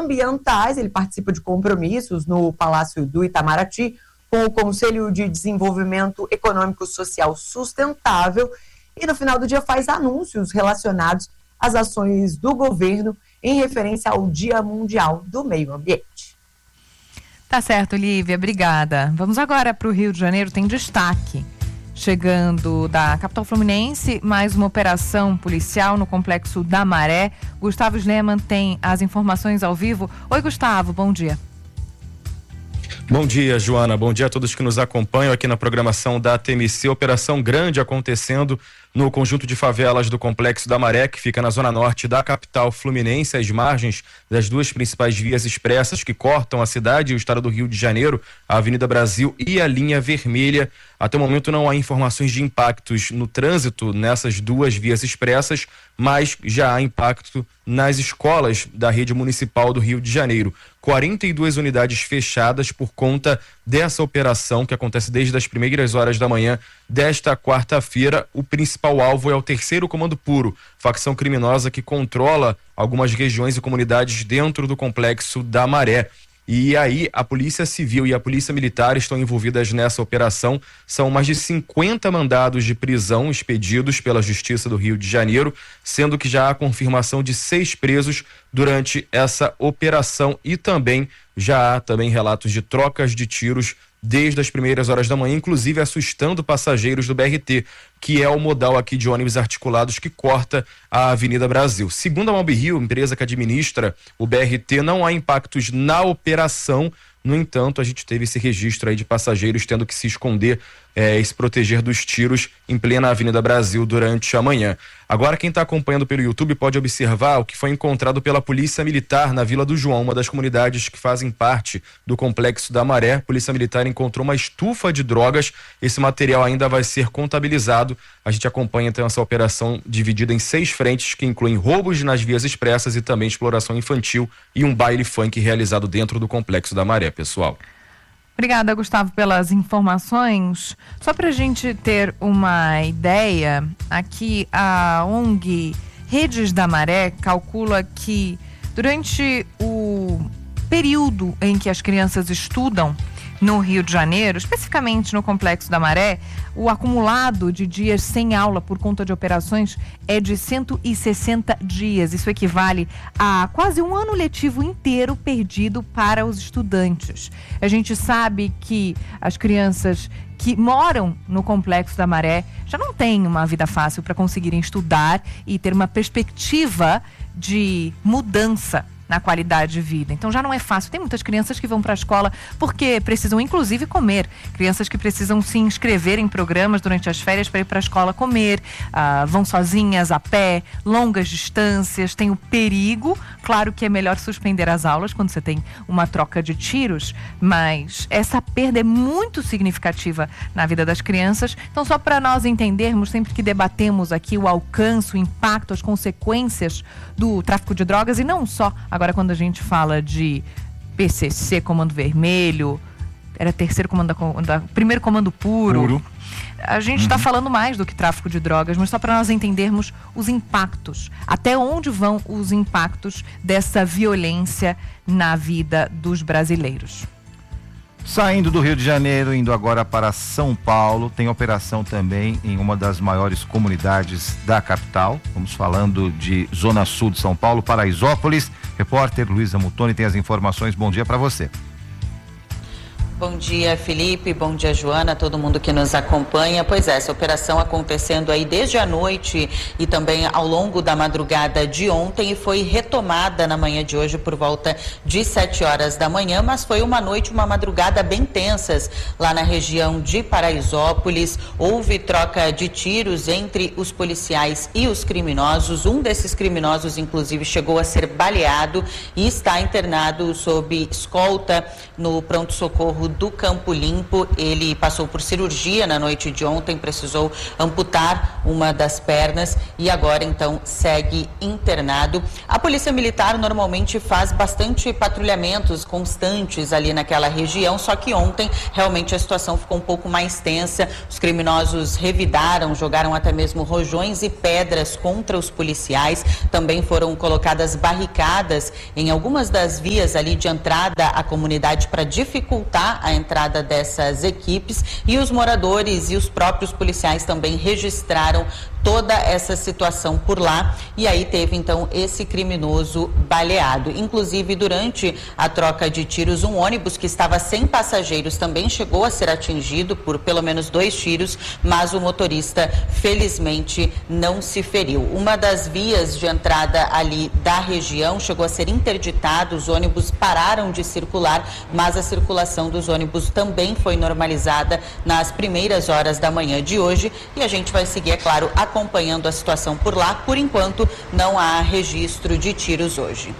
ambientais. Ele participa de compromissos no Palácio do Itamaraty com o Conselho de Desenvolvimento Econômico Social Sustentável e no final do dia faz anúncios relacionados às ações do governo em referência ao Dia Mundial do Meio Ambiente. Tá certo, Lívia, obrigada. Vamos agora para o Rio de Janeiro, tem destaque. Chegando da capital fluminense, mais uma operação policial no Complexo da Maré. Gustavo Sleman tem as informações ao vivo. Oi, Gustavo, bom dia. Bom dia, Joana. Bom dia a todos que nos acompanham aqui na programação da TMC. Operação grande acontecendo no conjunto de favelas do Complexo da Maré, que fica na zona norte da capital fluminense, às margens das duas principais vias expressas que cortam a cidade e o estado do Rio de Janeiro, a Avenida Brasil e a linha vermelha. Até o momento não há informações de impactos no trânsito nessas duas vias expressas, mas já há impacto nas escolas da rede municipal do Rio de Janeiro. 42 unidades fechadas por conta dessa operação que acontece desde as primeiras horas da manhã desta quarta-feira. O principal alvo é o 3º Comando Puro, facção criminosa que controla algumas regiões e comunidades dentro do Complexo da Maré. E aí a Polícia Civil e a Polícia Militar estão envolvidas nessa operação. São mais de 50 mandados de prisão expedidos pela Justiça do Rio de Janeiro, sendo que já há confirmação de 6 presos durante essa operação e também já há relatos de trocas de tiros desde as primeiras horas da manhã, inclusive assustando passageiros do BRT, que é o modal aqui de ônibus articulados que corta a Avenida Brasil. Segundo a MobiRio, empresa que administra o BRT, não há impactos na operação. No entanto, a gente teve esse registro aí de passageiros tendo que se esconder e se proteger dos tiros em plena Avenida Brasil durante a manhã. Agora, quem está acompanhando pelo YouTube pode observar o que foi encontrado pela Polícia Militar na Vila do João, uma das comunidades que fazem parte do Complexo da Maré. A Polícia Militar encontrou uma estufa de drogas. Esse material ainda vai ser contabilizado. A gente acompanha então essa operação dividida em 6 frentes, que incluem roubos nas vias expressas e também exploração infantil e um baile funk realizado dentro do Complexo da Maré, pessoal. Obrigada, Gustavo, pelas informações. Só para a gente ter uma ideia, aqui a ONG Redes da Maré calcula que durante o período em que as crianças estudam no Rio de Janeiro, especificamente no Complexo da Maré, o acumulado de dias sem aula por conta de operações é de 160 dias. Isso equivale a quase um ano letivo inteiro perdido para os estudantes. A gente sabe que as crianças que moram no Complexo da Maré já não têm uma vida fácil para conseguirem estudar e ter uma perspectiva de mudança na qualidade de vida. Então já não é fácil. Tem muitas crianças que vão para a escola porque precisam inclusive comer. Crianças que precisam se inscrever em programas durante as férias para ir para a escola comer, vão sozinhas, a pé, longas distâncias, tem o perigo. Claro que é melhor suspender as aulas quando você tem uma troca de tiros, mas essa perda é muito significativa na vida das crianças. Então, só para nós entendermos, sempre que debatemos aqui o alcance, o impacto, as consequências do tráfico de drogas, e não só agora quando a gente fala de PCC, Comando Vermelho, era primeiro Comando Puro. A gente está falando mais do que tráfico de drogas, mas só para nós entendermos os impactos, até onde vão os impactos dessa violência na vida dos brasileiros. Saindo do Rio de Janeiro, indo agora para São Paulo, tem operação também em uma das maiores comunidades da capital. Estamos falando de Zona Sul de São Paulo, Paraisópolis. Repórter Luísa Mutoni tem as informações. Bom dia para você. Bom dia, Felipe, bom dia, Joana, todo mundo que nos acompanha. Pois é, essa operação acontecendo aí desde a noite e também ao longo da madrugada de ontem, e foi retomada na manhã de hoje por volta de 7 horas da manhã, mas foi uma noite, uma madrugada bem tensas lá na região de Paraisópolis. Houve troca de tiros entre os policiais e os criminosos. Um desses criminosos, inclusive, chegou a ser baleado e está internado sob escolta no pronto-socorro do Campo Limpo. Ele passou por cirurgia na noite de ontem, precisou amputar uma das pernas e agora então segue internado. A Polícia Militar normalmente faz bastante patrulhamentos constantes ali naquela região, só que ontem realmente a situação ficou um pouco mais tensa. Os criminosos revidaram, jogaram até mesmo rojões e pedras contra os policiais. Também foram colocadas barricadas em algumas das vias ali de entrada à comunidade para dificultar a entrada dessas equipes, e os moradores e os próprios policiais também registraram toda essa situação por lá, e aí teve então esse criminoso baleado. Inclusive, durante a troca de tiros, um ônibus que estava sem passageiros também chegou a ser atingido por pelo menos 2 tiros, mas o motorista felizmente não se feriu. Uma das vias de entrada ali da região chegou a ser interditada, os ônibus pararam de circular, mas a circulação dos ônibus também foi normalizada nas primeiras horas da manhã de hoje, e a gente vai seguir, é claro, acompanhando a situação por lá. Por enquanto, não há registro de tiros hoje.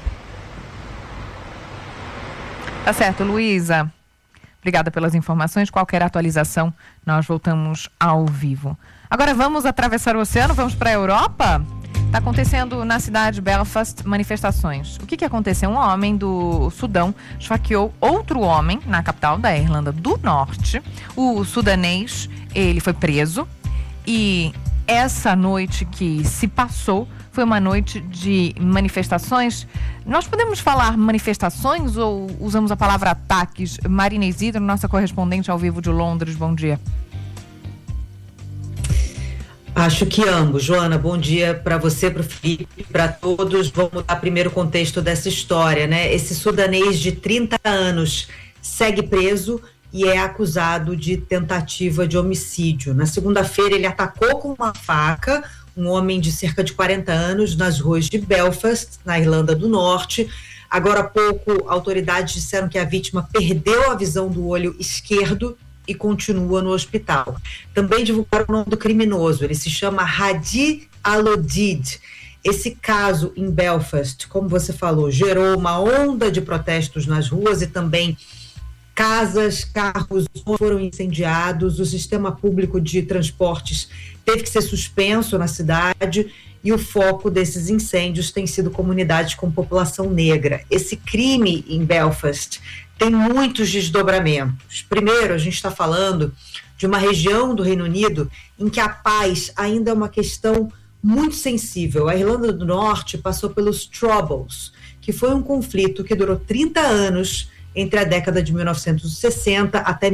Tá certo, Luísa. Obrigada pelas informações. Qualquer atualização, nós voltamos ao vivo. Agora vamos atravessar o oceano, vamos para a Europa? Está acontecendo na cidade de Belfast manifestações. O que aconteceu? Um homem do Sudão esfaqueou outro homem na capital da Irlanda do Norte. O sudanês, ele foi preso, e essa noite que se passou foi uma noite de manifestações. Nós podemos falar manifestações ou usamos a palavra ataques? Marina Isidro, nossa correspondente ao vivo de Londres, bom dia. Acho que ambos. Joana, bom dia para você, para o Felipe, para todos. Vamos dar primeiro o contexto dessa história, né? Esse sudanês de 30 anos segue preso e é acusado de tentativa de homicídio. Na segunda-feira, ele atacou com uma faca um homem de cerca de 40 anos nas ruas de Belfast, na Irlanda do Norte. Agora há pouco, autoridades disseram que a vítima perdeu a visão do olho esquerdo e continua no hospital. Também divulgaram o nome do criminoso. Ele se chama Hadi Al-Odid. Esse caso em Belfast, como você falou, gerou uma onda de protestos nas ruas e também casas, carros foram incendiados, o sistema público de transportes teve que ser suspenso na cidade e o foco desses incêndios tem sido comunidades com população negra. Esse crime em Belfast tem muitos desdobramentos. Primeiro, a gente está falando de uma região do Reino Unido em que a paz ainda é uma questão muito sensível. A Irlanda do Norte passou pelos Troubles, que foi um conflito que durou 30 anos entre a década de 1960 até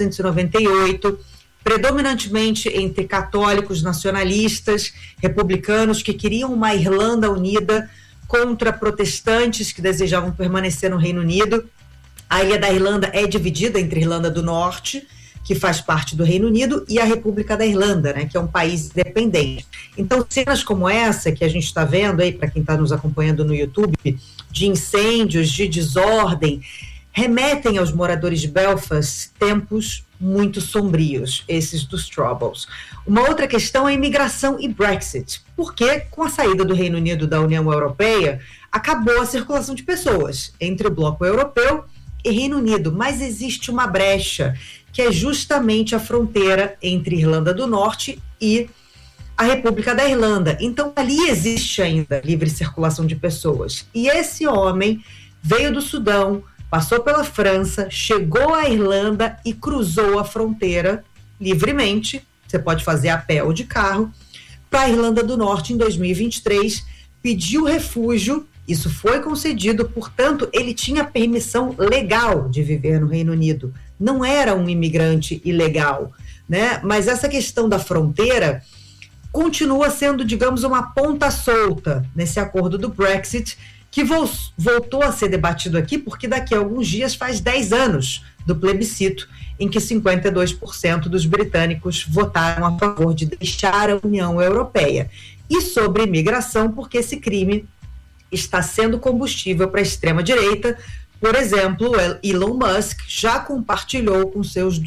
1998, predominantemente entre católicos nacionalistas, republicanos que queriam uma Irlanda unida contra protestantes que desejavam permanecer no Reino Unido. A ilha da Irlanda é dividida entre a Irlanda do Norte, que faz parte do Reino Unido, e a República da Irlanda, né, que é um país independente. Então, cenas como essa que a gente está vendo aí, para quem está nos acompanhando no YouTube, de incêndios, de desordem, remetem aos moradores de Belfast tempos muito sombrios, esses dos Troubles. Uma outra questão é imigração e Brexit, porque com a saída do Reino Unido da União Europeia, acabou a circulação de pessoas entre o bloco europeu e Reino Unido, mas existe uma brecha, que é justamente a fronteira entre Irlanda do Norte e a República da Irlanda. Então, ali existe ainda livre circulação de pessoas. E esse homem veio do Sudão, passou pela França, chegou à Irlanda e cruzou a fronteira livremente, você pode fazer a pé ou de carro, para a Irlanda do Norte em 2023, pediu refúgio, isso foi concedido, portanto, ele tinha permissão legal de viver no Reino Unido, não era um imigrante ilegal, né? Mas essa questão da fronteira continua sendo, digamos, uma ponta solta nesse acordo do Brexit, que voltou a ser debatido aqui, porque daqui a alguns dias faz 10 anos do plebiscito, em que 52% dos britânicos votaram a favor de deixar a União Europeia. E sobre imigração, porque esse crime está sendo combustível para a extrema-direita. Por exemplo, Elon Musk já compartilhou com seus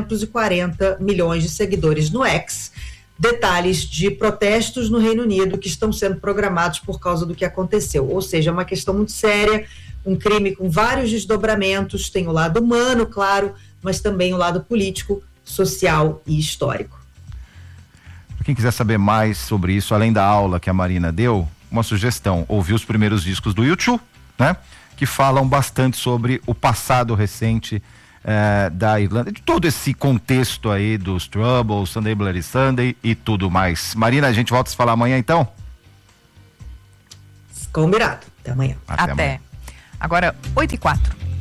240 milhões de seguidores no X detalhes de protestos no Reino Unido que estão sendo programados por causa do que aconteceu. Ou seja, é uma questão muito séria, um crime com vários desdobramentos, tem o lado humano, claro, mas também o lado político, social e histórico. Para quem quiser saber mais sobre isso, além da aula que a Marina deu, uma sugestão: ouvir os primeiros discos do U2, né? Que falam bastante sobre o passado recente da Irlanda, de todo esse contexto aí dos Troubles, Sunday Bloody Sunday e tudo mais. Marina, a gente volta a se falar amanhã então? Combinado. Até amanhã. Até. Amanhã. Agora, 8h04.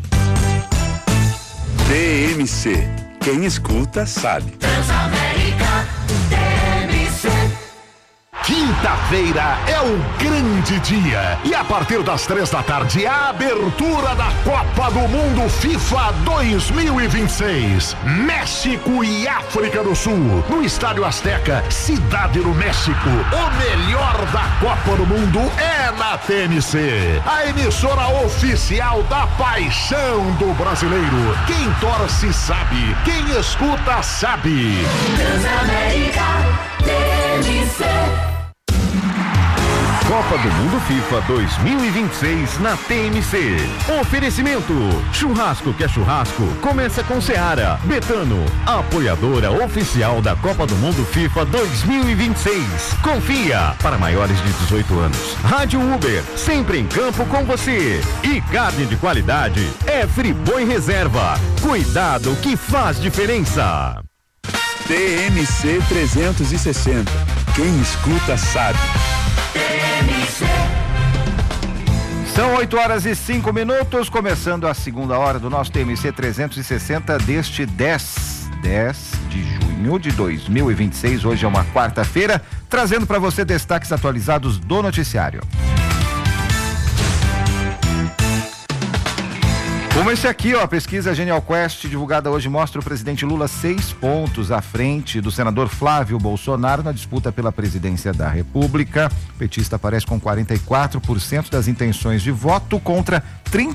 TMC. Quem escuta sabe. Transamérica TMC. Quinta-feira é o grande dia e a partir das 3h, a abertura da Copa do Mundo FIFA 2026. México e África do Sul, no Estádio Azteca, Cidade do México. O melhor da Copa do Mundo é na TMC, a emissora oficial da paixão do brasileiro. Quem torce sabe, quem escuta sabe. Transamérica TMC. Copa do Mundo FIFA 2026 na TMC. Oferecimento: churrasco que é churrasco, começa com Seara. Betano, apoiadora oficial da Copa do Mundo FIFA 2026. Confia, para maiores de 18 anos. Rádio Uber, sempre em campo com você. E carne de qualidade é Friboi Reserva. Cuidado que faz diferença. TMC 360. Quem escuta sabe. São 8h05, começando a segunda hora do nosso TMC 360 deste 10 de junho de 2026. Hoje é uma quarta-feira, trazendo para você destaques atualizados do noticiário. Como esse aqui, a pesquisa Genial Quest divulgada hoje mostra o presidente Lula 6 pontos à frente do senador Flávio Bolsonaro na disputa pela presidência da República. O petista aparece com 44% das intenções de voto contra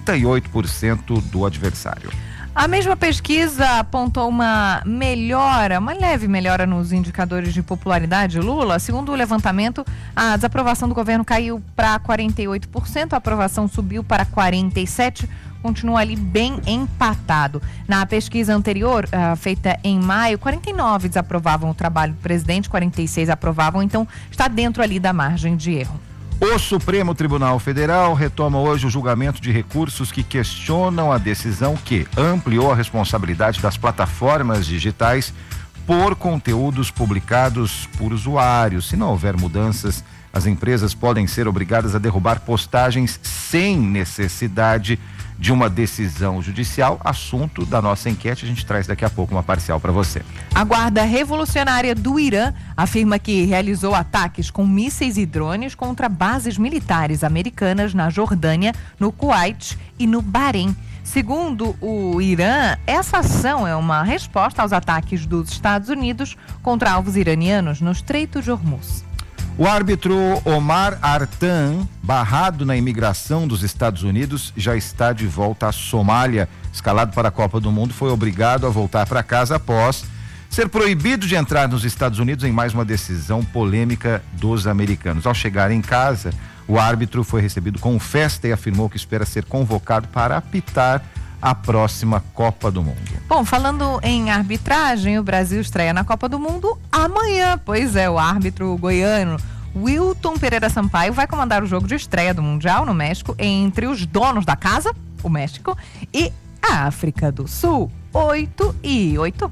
38% do adversário. A mesma pesquisa apontou uma leve melhora nos indicadores de popularidade de Lula. Segundo o levantamento, a desaprovação do governo caiu para 48%, a aprovação subiu para 47%, continua ali bem empatado. Na pesquisa anterior, feita em maio, 49 desaprovavam o trabalho do presidente, 46 aprovavam, então está dentro ali da margem de erro. O Supremo Tribunal Federal retoma hoje o julgamento de recursos que questionam a decisão que ampliou a responsabilidade das plataformas digitais por conteúdos publicados por usuários. Se não houver mudanças, as empresas podem ser obrigadas a derrubar postagens sem necessidade de uma decisão judicial. Assunto da nossa enquete, a gente traz daqui a pouco uma parcial para você. A Guarda Revolucionária do Irã afirma que realizou ataques com mísseis e drones contra bases militares americanas na Jordânia, no Kuwait e no Bahrein. Segundo o Irã, essa ação é uma resposta aos ataques dos Estados Unidos contra alvos iranianos no Estreito de Hormuz. O árbitro Omar Artan, barrado na imigração dos Estados Unidos, já está de volta à Somália. Escalado para a Copa do Mundo, foi obrigado a voltar para casa após ser proibido de entrar nos Estados Unidos em mais uma decisão polêmica dos americanos. Ao chegar em casa, o árbitro foi recebido com festa e afirmou que espera ser convocado para apitar a próxima Copa do Mundo. Bom, falando em arbitragem, o Brasil estreia na Copa do Mundo amanhã. Pois é, o árbitro goiano Wilton Pereira Sampaio vai comandar o jogo de estreia do Mundial no México entre os donos da casa, o México, e a África do Sul. 8h08.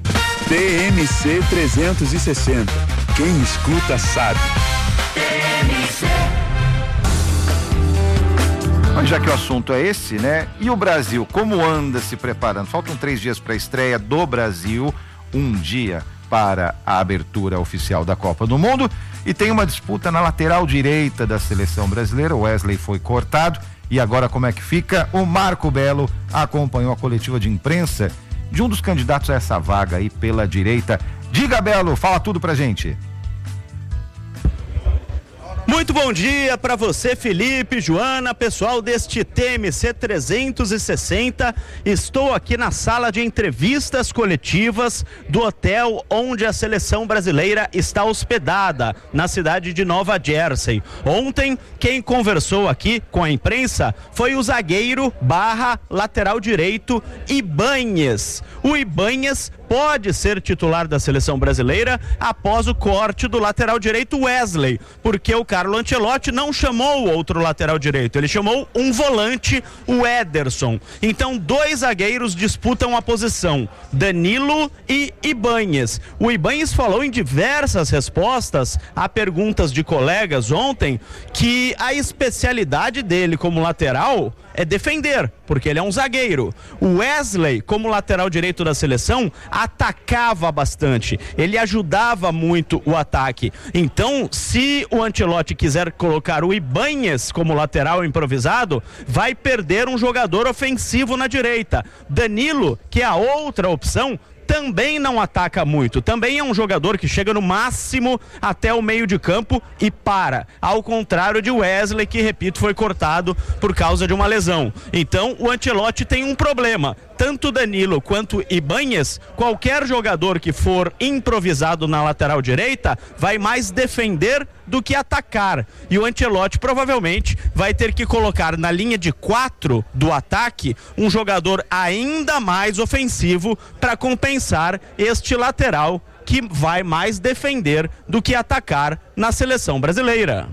TMC 360. Quem escuta sabe. TMC. Mas já que o assunto é esse, né? E o Brasil, como anda se preparando? Faltam 3 dias para a estreia do Brasil, 1 dia para a abertura oficial da Copa do Mundo, e tem uma disputa na lateral direita da seleção brasileira. O Wesley foi cortado e agora como é que fica? O Marco Belo acompanhou a coletiva de imprensa de um dos candidatos a essa vaga aí pela direita. Diga, Belo, fala tudo pra gente. Muito Muito bom dia para você, Felipe, Joana, pessoal deste TMC 360. Estou aqui na sala de entrevistas coletivas do hotel onde a seleção brasileira está hospedada, na cidade de Nova Jersey. Ontem, quem conversou aqui com a imprensa foi o zagueiro / lateral direito Ibáñez. O Ibáñez pode ser titular da seleção brasileira após o corte do lateral direito Wesley, porque o Carlo Ancelotti não chamou o outro lateral direito, ele chamou um volante, o Ederson. Então, 2 zagueiros disputam a posição, Danilo e Ibáñez. O Ibáñez falou em diversas respostas a perguntas de colegas ontem que a especialidade dele como lateral é defender, porque ele é um zagueiro. O Wesley, como lateral direito da seleção, atacava bastante, ele ajudava muito o ataque. Então, se o Ancelotti quiser colocar o Ibáñez como lateral improvisado, vai perder um jogador ofensivo na direita. Danilo, que é a outra opção, também não ataca muito, também é um jogador que chega no máximo até o meio de campo e para, ao contrário de Wesley, que, repito, foi cortado por causa de uma lesão. Então o Ancelotti tem um problema, tanto Danilo quanto Ibáñez, qualquer jogador que for improvisado na lateral direita vai mais defender do que atacar, e o Ancelotti provavelmente vai ter que colocar na linha de 4 do ataque um jogador ainda mais ofensivo para compensar este lateral que vai mais defender do que atacar na seleção brasileira.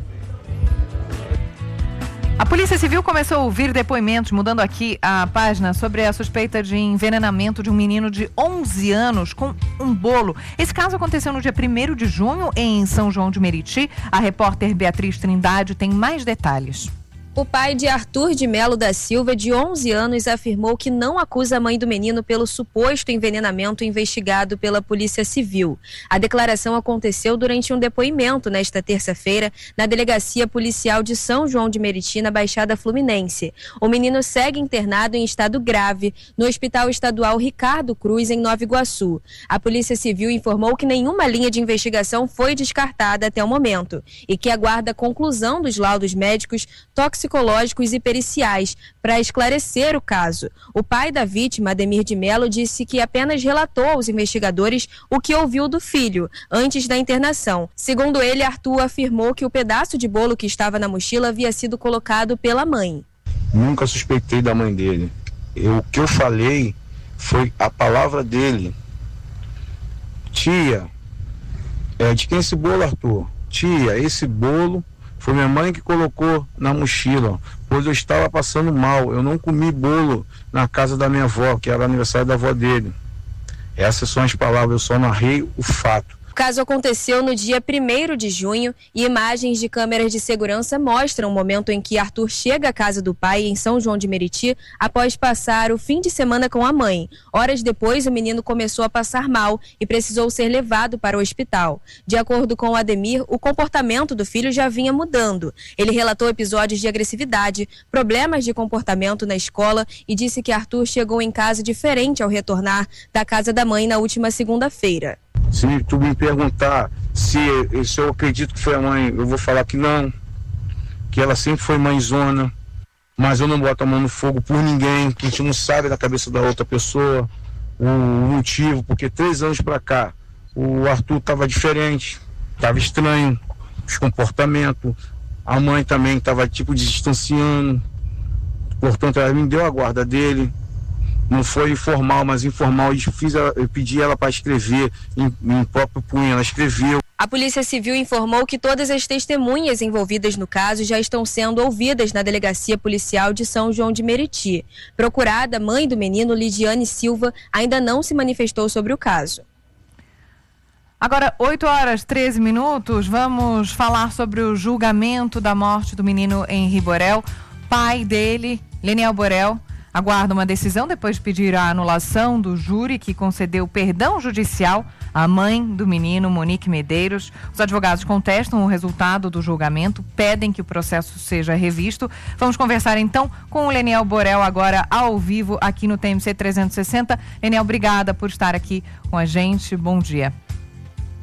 A Polícia Civil começou a ouvir depoimentos, mudando aqui a página, sobre a suspeita de envenenamento de um menino de 11 anos com um bolo. Esse caso aconteceu no dia 1º de junho em São João de Meriti. A repórter Beatriz Trindade tem mais detalhes. O pai de Arthur de Melo da Silva, de 11 anos, afirmou que não acusa a mãe do menino pelo suposto envenenamento investigado pela Polícia Civil. A declaração aconteceu durante um depoimento nesta terça-feira na Delegacia Policial de São João de Meriti, na Baixada Fluminense. O menino segue internado em estado grave no Hospital Estadual Ricardo Cruz, em Nova Iguaçu. A Polícia Civil informou que nenhuma linha de investigação foi descartada até o momento e que aguarda a conclusão dos laudos médicos, toxicológicos e periciais para esclarecer o caso. O pai da vítima, Ademir de Melo, disse que apenas relatou aos investigadores o que ouviu do filho antes da internação. Segundo ele, Arthur afirmou que o pedaço de bolo que estava na mochila havia sido colocado pela mãe. Nunca suspeitei da mãe dele. O que eu falei foi a palavra dele. Tia, de quem é esse bolo, Arthur? Tia, esse bolo foi minha mãe que colocou na mochila, pois eu estava passando mal. Eu não comi bolo na casa da minha avó, que era aniversário da avó dele. Essas são as palavras, eu só narrei o fato. O caso aconteceu no dia 1º de junho e imagens de câmeras de segurança mostram o momento em que Arthur chega à casa do pai em São João de Meriti após passar o fim de semana com a mãe. Horas depois, o menino começou a passar mal e precisou ser levado para o hospital. De acordo com o Ademir, o comportamento do filho já vinha mudando. Ele relatou episódios de agressividade, problemas de comportamento na escola e disse que Arthur chegou em casa diferente ao retornar da casa da mãe na última segunda-feira. Se tu me perguntar se eu acredito que foi a mãe, eu vou falar que não, que ela sempre foi mãezona, mas eu não boto a mão no fogo por ninguém, que a gente não sabe da cabeça da outra pessoa, o motivo, porque 3 anos pra cá, o Arthur tava diferente, tava estranho, os comportamentos, a mãe também tava tipo distanciando, portanto ela me deu a guarda dele. Não foi formal, mas informal. Eu pedi ela para escrever em próprio punho, ela escreveu. A Polícia Civil informou que todas as testemunhas envolvidas no caso já estão sendo ouvidas na Delegacia Policial de São João de Meriti. Procurada, a mãe do menino, Lidiane Silva, ainda não se manifestou sobre o caso. Agora, 8h13, vamos falar sobre o julgamento da morte do menino Henri Borel. Pai dele, Leniel Borel, aguarda uma decisão depois de pedir a anulação do júri que concedeu perdão judicial à mãe do menino, Monique Medeiros. Os advogados contestam o resultado do julgamento, pedem que o processo seja revisto. Vamos conversar então com o Leniel Borel agora ao vivo aqui no TMC 360. Leniel, obrigada por estar aqui com a gente. Bom dia.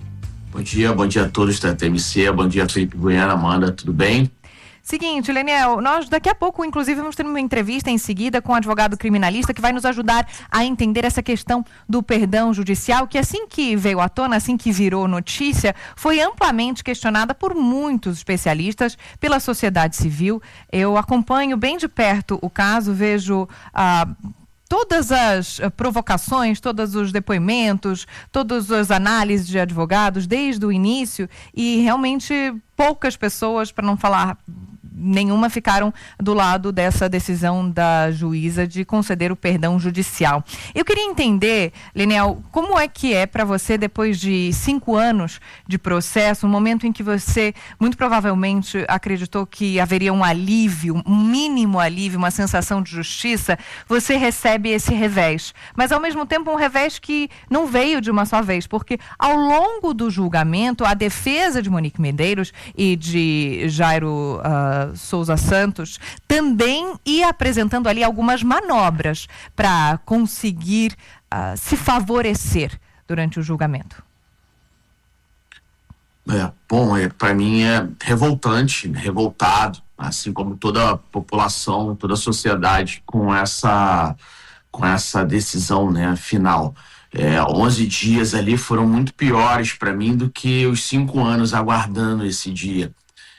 Bom dia a todos da TMC, bom dia Felipe Goiânia, Amanda, tudo bem? Seguinte, Leniel, nós daqui a pouco, inclusive, vamos ter uma entrevista em seguida com um advogado criminalista que vai nos ajudar a entender essa questão do perdão judicial, que assim que veio à tona, assim que virou notícia, foi amplamente questionada por muitos especialistas, pela sociedade civil. Eu acompanho bem de perto o caso, vejo todas as provocações, todos os depoimentos, todas as análises de advogados desde o início, e realmente poucas pessoas, para não falar nenhuma, ficaram do lado dessa decisão da juíza de conceder o perdão judicial. Eu queria entender, Leniel, como é que é para você, depois de 5 anos de processo, um momento em que você muito provavelmente acreditou que haveria um alívio, um mínimo alívio, uma sensação de justiça, você recebe esse revés. Mas ao mesmo tempo um revés que não veio de uma só vez, porque ao longo do julgamento, a defesa de Monique Medeiros e de Jairo Souza Santos também ia apresentando ali algumas manobras para conseguir se favorecer durante o julgamento. Para mim é revoltado, assim como toda a população, toda a sociedade com essa decisão, né, final. 11 dias ali foram muito piores para mim do que os 5 anos aguardando esse dia.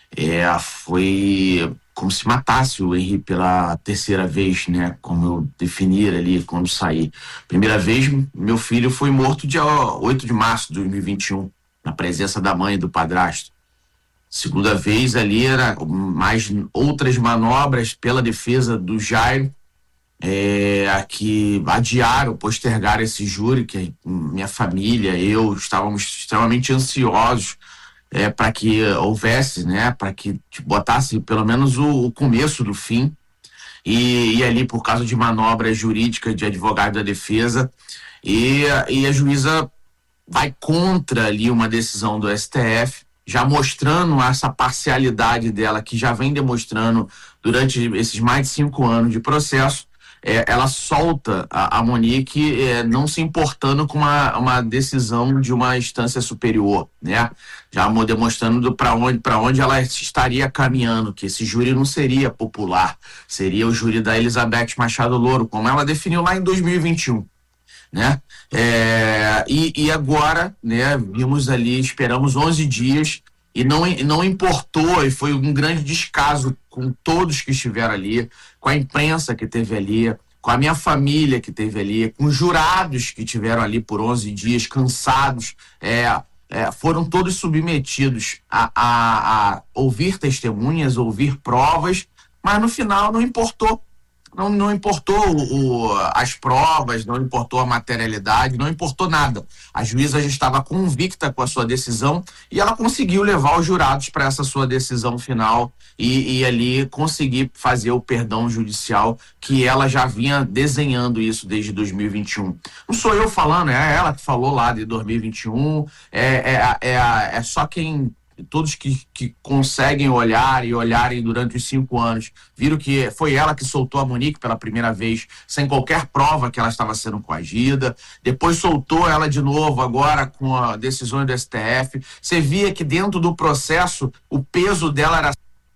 Foi como se matasse o Henri pela terceira vez, né? Como eu definir ali quando saí. Primeira vez, meu filho foi morto dia 8 de março de 2021, na presença da mãe e do padrasto. Segunda vez ali era mais outras manobras pela defesa do Jairo, que adiaram, postergaram esse júri, que minha família, eu estávamos extremamente ansiosos para que houvesse, né, para que botasse pelo menos o começo do fim, e ali por causa de manobras jurídicas de advogado da defesa, e a juíza vai contra ali uma decisão do STF, já mostrando essa parcialidade dela, que já vem demonstrando durante esses mais de 5 anos de processo. Ela solta a Monique, não se importando com uma decisão de uma instância superior, né? Já demonstrando para onde ela estaria caminhando, que esse júri não seria popular, seria o júri da Elizabeth Machado Louro, como ela definiu lá em 2021, né? E agora, né, vimos ali, esperamos 11 dias, e não importou, e foi um grande descaso com todos que estiveram ali, com a imprensa que esteve ali, com a minha família que esteve ali, com os jurados que estiveram ali por 11 dias, cansados, foram todos submetidos a ouvir testemunhas, ouvir provas, mas no final não importou. Não importou as provas, não importou a materialidade, não importou nada. A juíza já estava convicta com a sua decisão e ela conseguiu levar os jurados para essa sua decisão final e ali conseguir fazer o perdão judicial, que ela já vinha desenhando isso desde 2021. Não sou eu falando, é ela que falou lá de 2021, é só todos que conseguem olharem durante os 5 anos, viram que foi ela que soltou a Monique pela primeira vez, sem qualquer prova que ela estava sendo coagida, depois soltou ela de novo agora com a decisão do STF. Você via que dentro do processo o peso dela era...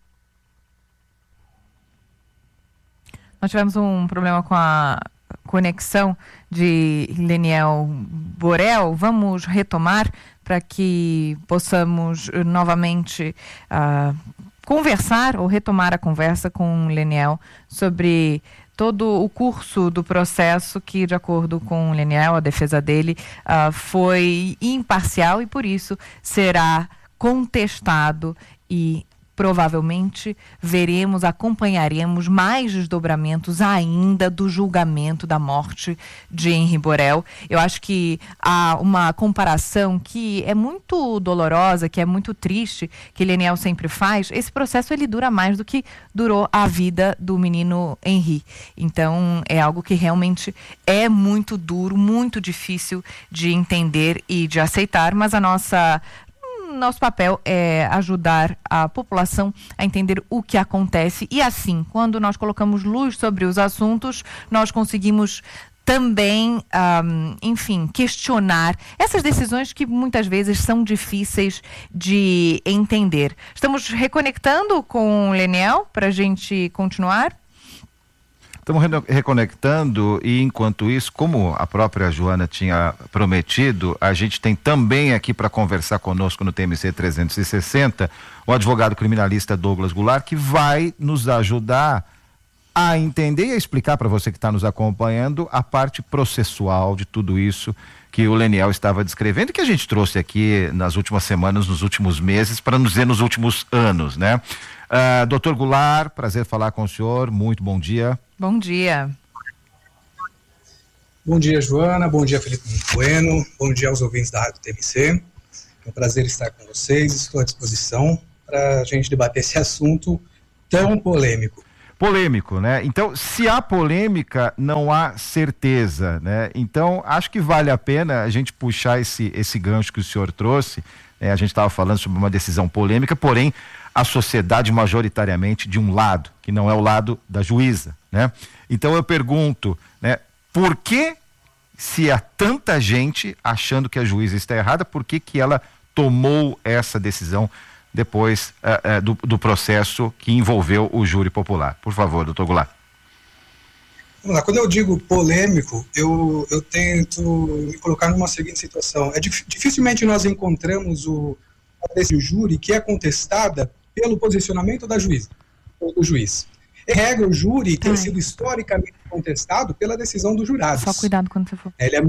Nós tivemos um problema com a conexão de Leniel Borel. Vamos retomar para que possamos novamente conversar ou retomar a conversa com o Leniel sobre todo o curso do processo que, de acordo com o Leniel, a defesa dele foi imparcial e por isso será contestado e provavelmente acompanharemos mais desdobramentos ainda do julgamento da morte de Henri Borel. Eu acho que há uma comparação que é muito dolorosa, que é muito triste, que Leniel sempre faz. Esse processo ele dura mais do que durou a vida do menino Henri. Então é algo que realmente é muito duro, muito difícil de entender e de aceitar, mas nosso papel é ajudar a população a entender o que acontece e assim, quando nós colocamos luz sobre os assuntos, nós conseguimos também, enfim, questionar essas decisões que muitas vezes são difíceis de entender. Estamos reconectando com o Leniel para a gente continuar? Estamos reconectando e, enquanto isso, como a própria Joana tinha prometido, a gente tem também aqui para conversar conosco no TMC 360 o advogado criminalista Douglas Goulart, que vai nos ajudar a entender e a explicar para você que está nos acompanhando a parte processual de tudo isso que o Leniel estava descrevendo, que a gente trouxe aqui nas últimas semanas, nos últimos meses, para nos dizer nos últimos anos, né? Doutor Goulart, prazer falar com o senhor, muito bom dia. Bom dia. Bom dia, Joana, bom dia, Felipe Bueno, bom dia aos ouvintes da Rádio TMC. É um prazer estar com vocês, estou à disposição para a gente debater esse assunto tão polêmico. Polêmico, né? Então, se há polêmica, não há certeza, né? Então, acho que vale a pena a gente puxar esse gancho que o senhor trouxe, né? A gente estava falando sobre uma decisão polêmica, porém, a sociedade majoritariamente de um lado, que não é o lado da juíza, né? Então, eu pergunto, né? Por que, se há tanta gente achando que a juíza está errada, por que ela tomou essa decisão depois do processo que envolveu o júri popular? Por favor, doutor Goulart. Vamos lá, quando eu digo polêmico, eu tento me colocar numa seguinte situação. Dificilmente nós encontramos o júri que é contestada pelo posicionamento da juíza, ou do juiz. Em regra, o júri tem sido historicamente contestado pela decisão dos jurados. Só cuidado quando você for.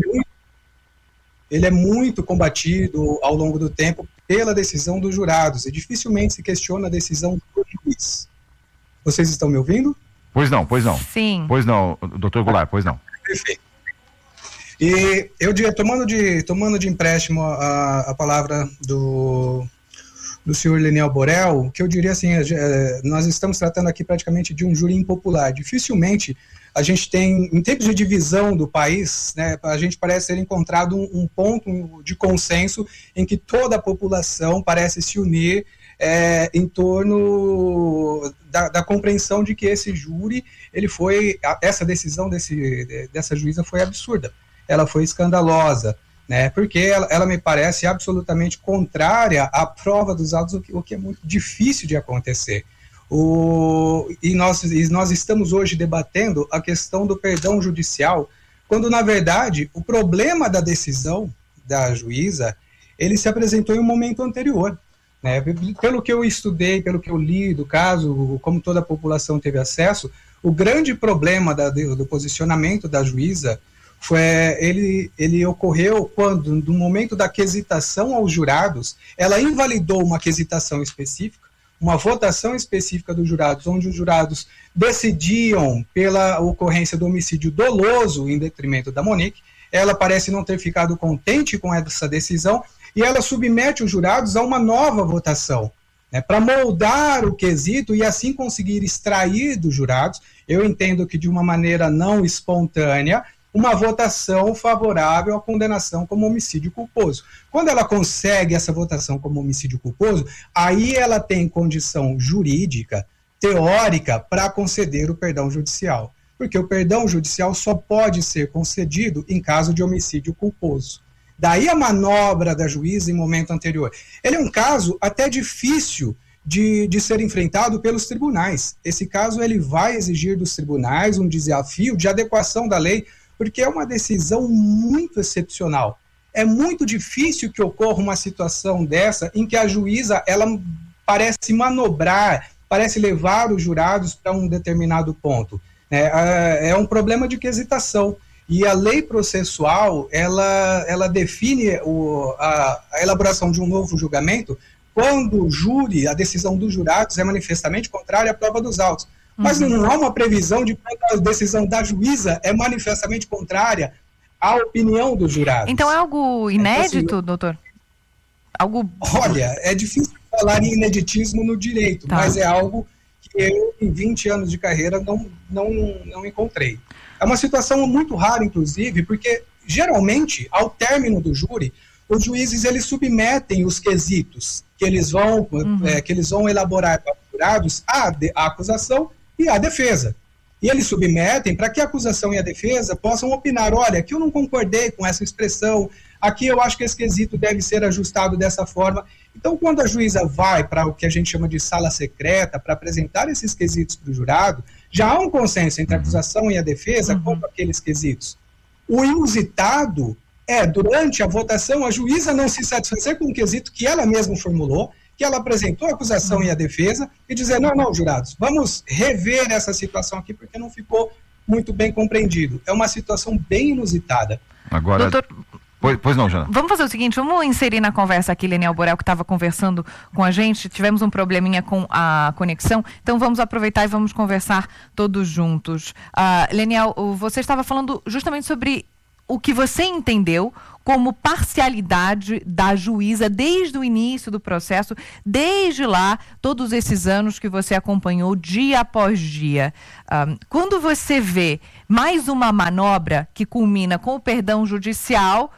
Ele é muito combatido ao longo do tempo pela decisão dos jurados, e dificilmente se questiona a decisão do juiz. Vocês estão me ouvindo? Pois não. Sim. Pois não, doutor Goulart, pois não. Perfeito. E eu diria, tomando de empréstimo a palavra do senhor Leniel Borel, que eu diria assim, nós estamos tratando aqui praticamente de um júri impopular. Dificilmente a gente tem, em tempos de divisão do país, né, a gente parece ter encontrado um ponto de consenso em que toda a população parece se unir em torno da compreensão de que esse júri, essa decisão dessa juíza foi absurda, ela foi escandalosa, né, porque ela me parece absolutamente contrária à prova dos autos, o que é muito difícil de acontecer. E nós estamos hoje debatendo a questão do perdão judicial, quando na verdade o problema da decisão da juíza, ele se apresentou em um momento anterior, né? Pelo que eu estudei, pelo que eu li do caso, como toda a população teve acesso, o grande problema do posicionamento da juíza ele ocorreu quando, no momento da quesitação aos jurados, ela invalidou uma quesitação específica, uma votação específica dos jurados, onde os jurados decidiam pela ocorrência do homicídio doloso em detrimento da Monique. Ela parece não ter ficado contente com essa decisão e ela submete os jurados a uma nova votação, né, para moldar o quesito e assim conseguir extrair dos jurados, eu entendo que de uma maneira não espontânea, uma votação favorável à condenação como homicídio culposo. Quando ela consegue essa votação como homicídio culposo, aí ela tem condição jurídica, teórica, para conceder o perdão judicial. Porque o perdão judicial só pode ser concedido em caso de homicídio culposo. Daí a manobra da juíza em momento anterior. Ele é um caso até difícil de ser enfrentado pelos tribunais. Esse caso ele vai exigir dos tribunais um desafio de adequação da lei, porque é uma decisão muito excepcional. É muito difícil que ocorra uma situação dessa em que a juíza ela parece manobrar, parece levar os jurados para um determinado ponto. É um problema de quesitação. E a lei processual, ela define a elaboração de um novo julgamento quando o júri, a decisão dos jurados é manifestamente contrária à prova dos autos. Mas não há uma previsão de quando a decisão da juíza é manifestamente contrária à opinião dos jurados. Então é algo inédito, então, assim, doutor? Olha, é difícil falar em ineditismo no direito, mas é algo que eu, em 20 anos de carreira, não encontrei. É uma situação muito rara, inclusive, porque, geralmente, ao término do júri, os juízes eles submetem os quesitos que eles vão elaborar para os jurados à acusação e à defesa. E eles submetem para que a acusação e a defesa possam opinar, olha, aqui eu não concordei com essa expressão, aqui eu acho que esse quesito deve ser ajustado dessa forma. Então, quando a juíza vai para o que a gente chama de sala secreta, para apresentar esses quesitos para o jurado, já há um consenso entre a acusação e a defesa quanto àqueles quesitos. O inusitado é, durante a votação, a juíza não se satisfazer com o quesito que ela mesma formulou, que ela apresentou a acusação e a defesa, e dizer, não, jurados, vamos rever essa situação aqui, porque não ficou muito bem compreendido. É uma situação bem inusitada. Agora... Doutor... Pois não, Jana. Vamos fazer o seguinte, vamos inserir na conversa aqui Leniel Borel, que estava conversando com a gente, tivemos um probleminha com a conexão, então vamos aproveitar e vamos conversar todos juntos. Leniel, você estava falando justamente sobre o que você entendeu como parcialidade da juíza desde o início do processo, desde lá, todos esses anos que você acompanhou dia após dia. Quando você vê mais uma manobra que culmina com o perdão judicial,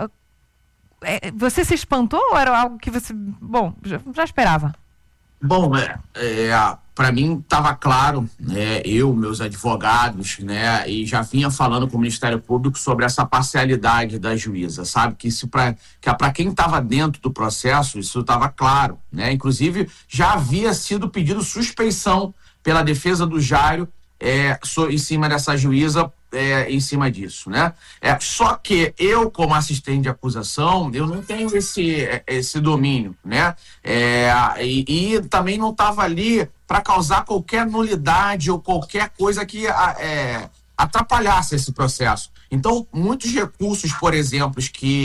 você se espantou ou era algo que você, já esperava? Bom, para mim estava claro, né, eu, meus advogados, né, e já vinha falando com o Ministério Público sobre essa parcialidade da juíza, sabe? Que para quem estava dentro do processo, isso estava claro, né? Inclusive, já havia sido pedido suspeição pela defesa do Jairo em cima dessa juíza, em cima disso, né? Só que eu, como assistente de acusação, eu não tenho esse domínio, né? E também não estava ali para causar qualquer nulidade ou qualquer coisa que atrapalhasse esse processo. Então, muitos recursos, por exemplo,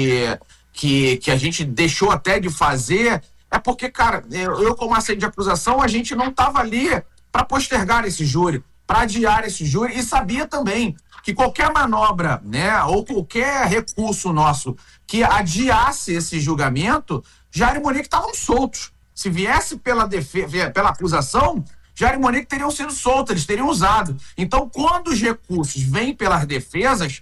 que a gente deixou até de fazer, é porque, cara, eu como assistente de acusação, a gente não estava ali para postergar esse júri, para adiar esse júri, e sabia também que qualquer manobra, né, ou qualquer recurso nosso que adiasse esse julgamento, Jairo e Monique estavam soltos. Se viesse pela acusação, Jairo e Monique teriam sido soltos, eles teriam usado. Então, quando os recursos vêm pelas defesas,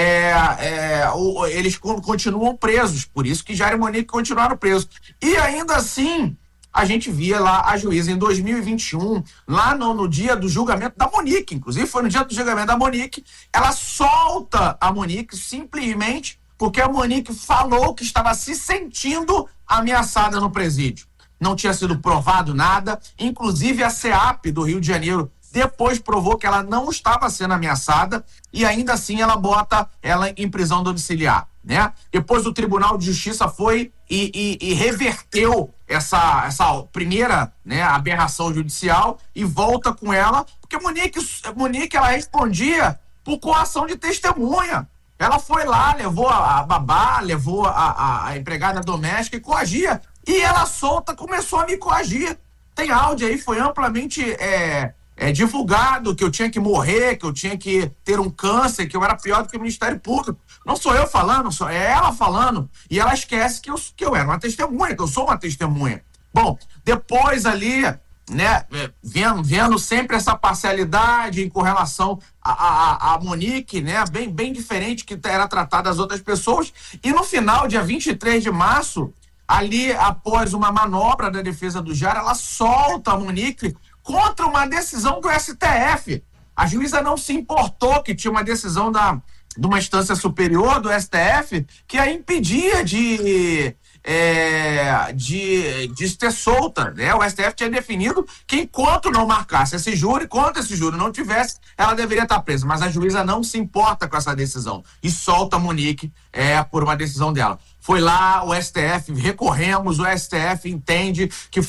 eles continuam presos. Por isso que Jairo e Monique continuaram presos. E ainda assim, a gente via lá a juíza em 2021, lá no dia do julgamento da Monique, inclusive foi no dia do julgamento da Monique, ela solta a Monique simplesmente porque a Monique falou que estava se sentindo ameaçada no presídio. Não tinha sido provado nada, inclusive a CEAP do Rio de Janeiro depois provou que ela não estava sendo ameaçada e ainda assim ela bota ela em prisão domiciliar, né? Depois o Tribunal de Justiça foi e reverteu essa primeira, né, aberração judicial e volta com ela, porque Monique ela respondia por coação de testemunha. Ela foi lá, levou a babá, levou a empregada doméstica e coagia. E ela solta, começou a me coagir. Tem áudio aí, foi amplamente divulgado que eu tinha que morrer, que eu tinha que ter um câncer, que eu era pior do que o Ministério Público. Não sou eu falando, é ela falando. E ela esquece que eu era uma testemunha, que eu sou uma testemunha. Bom, depois ali, né, vendo sempre essa parcialidade com relação a Monique, né, bem diferente que era tratada das outras pessoas. E no final, dia 23 de março, ali após uma manobra da defesa do Jairo, ela solta a Monique contra uma decisão do STF. A juíza não se importou que tinha uma decisão de uma instância superior do STF que a impedia de ser solta, né? O STF tinha definido que enquanto não marcasse esse júri, enquanto esse júri não tivesse, ela deveria estar presa, mas a juíza não se importa com essa decisão e solta a Monique por uma decisão dela. Foi lá, o STF, recorremos, o STF entende que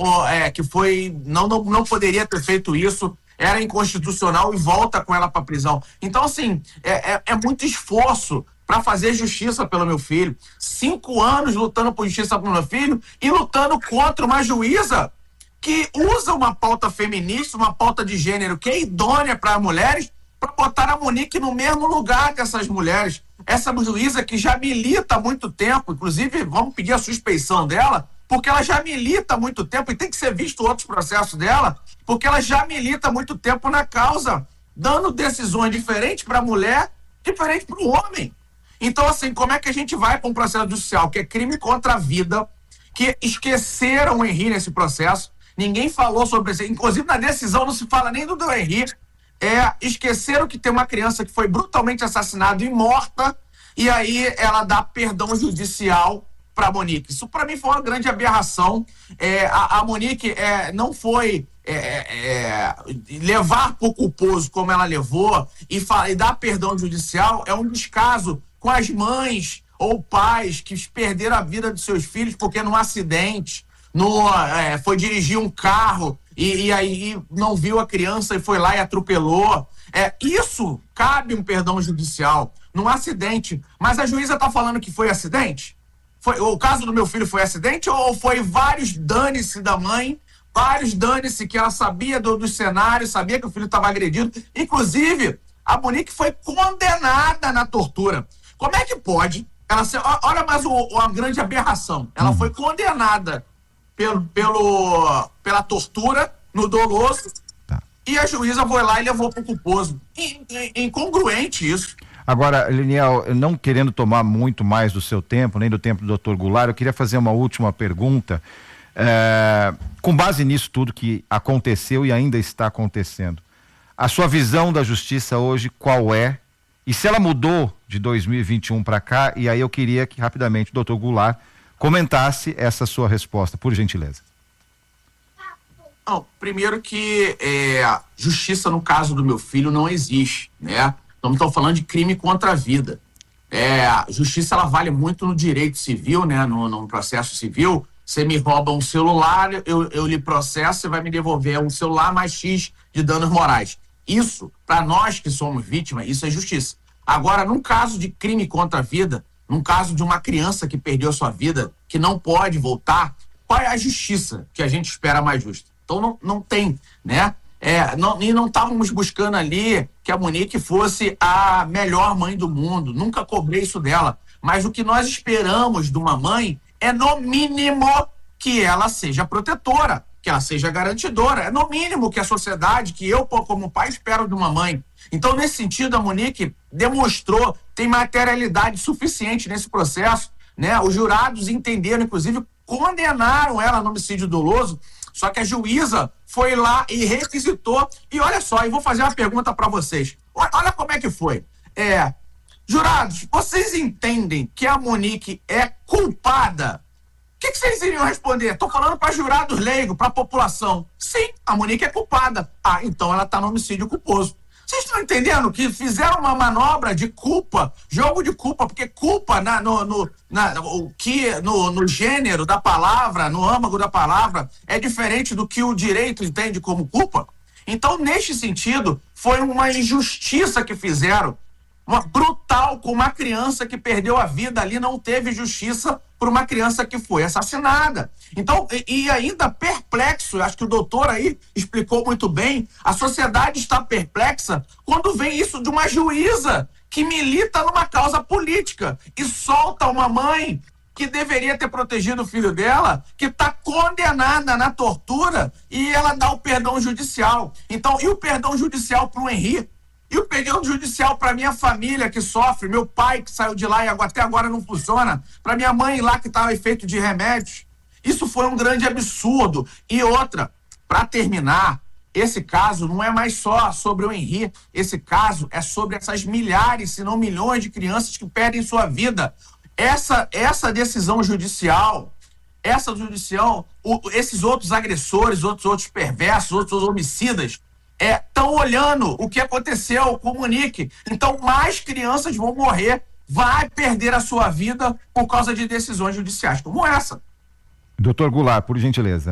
não poderia ter feito isso, era inconstitucional e volta com ela para prisão. Então, assim, é muito esforço para fazer justiça pelo meu filho. 5 anos lutando por justiça pelo meu filho e lutando contra uma juíza que usa uma pauta feminista, uma pauta de gênero que é idônea para mulheres, para botar a Monique no mesmo lugar que essas mulheres. Essa juíza que já milita há muito tempo, inclusive vamos pedir a suspeição dela, porque ela já milita há muito tempo e tem que ser visto outros processos dela, porque ela já milita há muito tempo na causa, dando decisões diferentes para a mulher, diferentes para o homem. Então, assim, como é que a gente vai para um processo judicial que é crime contra a vida, que esqueceram o Henri nesse processo, ninguém falou sobre isso, inclusive na decisão não se fala nem do Henri, esqueceram que tem uma criança que foi brutalmente assassinada e morta, e aí ela dá perdão judicial para a Monique. Isso para mim foi uma grande aberração. A Monique não foi levar para o culposo como ela levou e dar perdão judicial é um descaso com as mães ou pais que perderam a vida dos seus filhos porque num acidente foi dirigir um carro e aí não viu a criança e foi lá e atropelou. Isso cabe um perdão judicial num acidente. Mas a juíza está falando que foi acidente? O caso do meu filho foi acidente ou foi vários dane-se da mãe, vários dane-se que ela sabia dos cenários, sabia que o filho estava agredido. Inclusive, a Monique foi condenada na tortura. Como é que pode? Olha mais uma grande aberração. Ela foi condenada pela tortura no doloso e a juíza foi lá e levou para o culposo. Incongruente isso. Agora, Leniel, não querendo tomar muito mais do seu tempo, nem do tempo do Dr. Goulart, eu queria fazer uma última pergunta. Com base nisso tudo que aconteceu e ainda está acontecendo, a sua visão da justiça hoje qual é? E se ela mudou de 2021 para cá? E aí eu queria que rapidamente o Dr. Goulart comentasse essa sua resposta, por gentileza. Primeiro que justiça no caso do meu filho não existe, né? Estamos falando de crime contra a vida. A justiça ela vale muito no direito civil, né? No processo civil. Você me rouba um celular, eu lhe processo, você vai me devolver um celular mais X de danos morais. Isso, para nós que somos vítimas, isso é justiça. Agora, num caso de crime contra a vida, num caso de uma criança que perdeu a sua vida, que não pode voltar, qual é a justiça que a gente espera mais justa? Então não tem, né? Não estávamos buscando ali que a Monique fosse a melhor mãe do mundo, nunca cobrei isso dela, mas o que nós esperamos de uma mãe é no mínimo que ela seja protetora, que ela seja garantidora, é no mínimo que a sociedade, que eu como pai espero de uma mãe. Então nesse sentido a Monique demonstrou, tem materialidade suficiente nesse processo, né? Os jurados entenderam, inclusive condenaram ela no homicídio doloso. Só que a juíza foi lá e requisitou. E olha só, eu vou fazer uma pergunta para vocês. Olha como é que foi. Jurados, vocês entendem que a Monique é culpada? O que vocês iriam responder? Estou falando para jurados leigos, para a população. Sim, a Monique é culpada. Então ela está no homicídio culposo. Vocês estão entendendo que fizeram uma manobra de culpa, jogo de culpa, porque culpa no gênero da palavra, no âmago da palavra, é diferente do que o direito entende como culpa? Então, neste sentido, foi uma injustiça que fizeram, uma brutal, com uma criança que perdeu a vida ali, não teve justiça por uma criança que foi assassinada. Então, e ainda perplexo, acho que o doutor aí explicou muito bem, a sociedade está perplexa quando vem isso de uma juíza que milita numa causa política e solta uma mãe que deveria ter protegido o filho dela, que está condenada na tortura, e ela dá o perdão judicial. Então, e o perdão judicial para o Henri? E o perdão judicial para minha família que sofre, meu pai que saiu de lá e até agora não funciona, para minha mãe lá que está efeito de remédios. Isso foi um grande absurdo. E outra, para terminar, esse caso não é mais só sobre o Henri, esse caso é sobre essas milhares, se não milhões de crianças que perdem sua vida. Essa decisão judicial, esses outros agressores, outros perversos, outros homicidas, estão olhando o que aconteceu com o Monique. Então, mais crianças vão morrer, vai perder a sua vida por causa de decisões judiciais como essa. Dr. Goulart, por gentileza.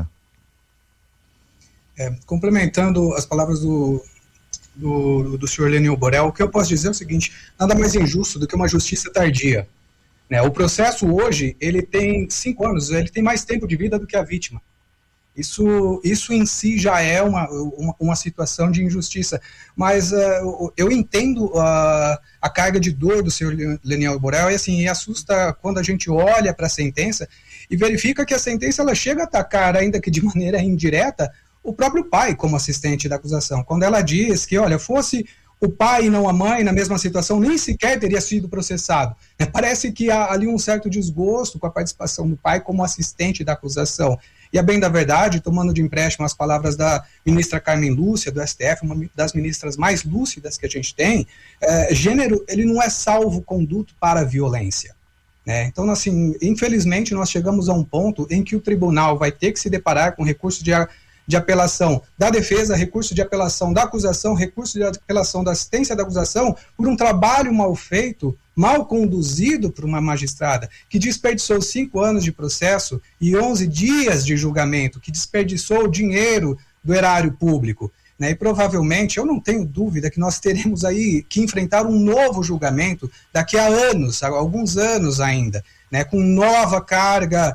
Complementando as palavras do senhor Leniel Borel, o que eu posso dizer é o seguinte: nada mais injusto do que uma justiça tardia. Né? O processo hoje, ele tem 5 anos, ele tem mais tempo de vida do que a vítima. Isso em si já é uma situação de injustiça, mas eu entendo a carga de dor do senhor Leniel Borel, e assim, assusta quando a gente olha para a sentença e verifica que a sentença ela chega a atacar, ainda que de maneira indireta, o próprio pai como assistente da acusação. Quando ela diz que, olha, fosse o pai e não a mãe na mesma situação, nem sequer teria sido processado. Parece que há ali um certo desgosto com a participação do pai como assistente da acusação. E a bem da verdade, tomando de empréstimo as palavras da ministra Carmen Lúcia, do STF, uma das ministras mais lúcidas que a gente tem, gênero, ele não é salvo-conduto para a violência. Então, assim, infelizmente, nós chegamos a um ponto em que o tribunal vai ter que se deparar com recurso de apelação da defesa, recurso de apelação da acusação, recurso de apelação da assistência da acusação, por um trabalho mal feito, mal conduzido por uma magistrada, que desperdiçou 5 anos de processo e 11 dias de julgamento, que desperdiçou o dinheiro do erário público. E provavelmente, eu não tenho dúvida que nós teremos aí que enfrentar um novo julgamento daqui a anos, alguns anos ainda, com nova carga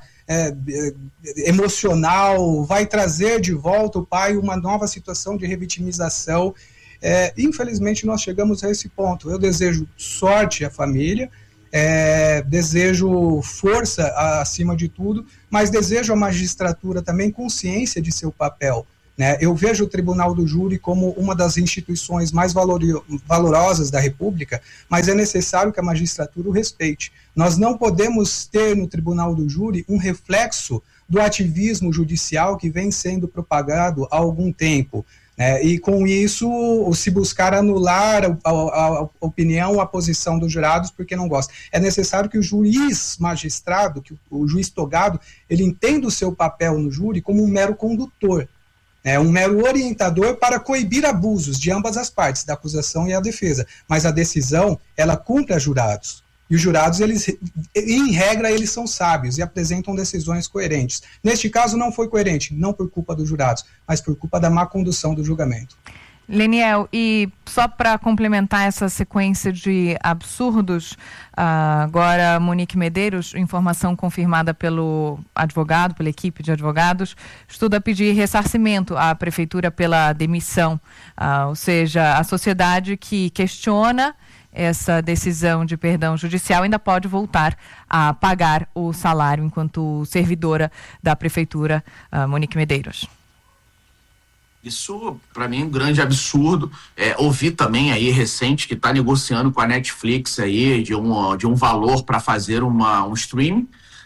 emocional, vai trazer de volta o pai uma nova situação de revitimização. Infelizmente, nós chegamos a esse ponto. Eu desejo sorte à família, desejo força acima de tudo, mas desejo à magistratura também consciência de seu papel. Eu vejo o Tribunal do Júri como uma das instituições mais valorosas da República, mas é necessário que a magistratura o respeite. Nós não podemos ter no Tribunal do Júri um reflexo do ativismo judicial que vem sendo propagado há algum tempo. E com isso, se buscar anular a opinião, a posição dos jurados, porque não gosta. É necessário que o juiz magistrado, que o juiz togado, ele entenda o seu papel no júri como um mero condutor. Um mero orientador para coibir abusos de ambas as partes, da acusação e a defesa. Mas a decisão, ela cumpre a jurados. E os jurados, eles, em regra, eles são sábios e apresentam decisões coerentes. Neste caso, não foi coerente, não por culpa dos jurados, mas por culpa da má condução do julgamento. Leniel, e só para complementar essa sequência de absurdos, agora Monique Medeiros, informação confirmada pelo advogado, pela equipe de advogados, estuda pedir ressarcimento à prefeitura pela demissão, ou seja, a sociedade que questiona essa decisão de perdão judicial ainda pode voltar a pagar o salário enquanto servidora da prefeitura. Monique Medeiros. Isso, para mim, é um grande absurdo. Ouvi também aí, recente, que está negociando com a Netflix aí de um valor para fazer um streaming.